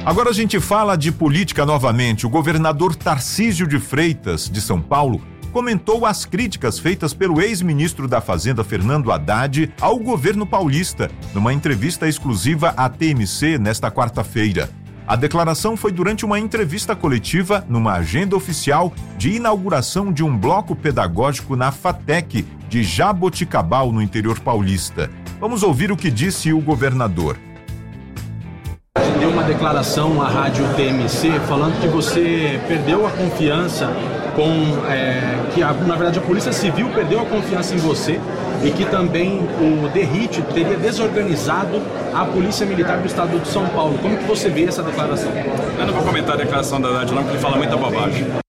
Agora a gente fala de política novamente. O governador Tarcísio de Freitas, de São Paulo, comentou as críticas feitas pelo ex-ministro da Fazenda, Fernando Haddad, ao governo paulista, numa entrevista exclusiva à TMC nesta quarta-feira. A declaração foi durante uma entrevista coletiva numa agenda oficial de inauguração de um bloco pedagógico na FATEC de Jaboticabal, no interior paulista. Vamos ouvir o que disse o governador. Deu uma declaração à rádio TMC falando que você perdeu a confiança na verdade a Polícia Civil perdeu a confiança em você e que também o DERIT teria desorganizado a Polícia Militar do Estado de São Paulo. Como que você vê essa declaração? Eu não vou comentar a declaração da Haddad não, porque ele fala muita bobagem.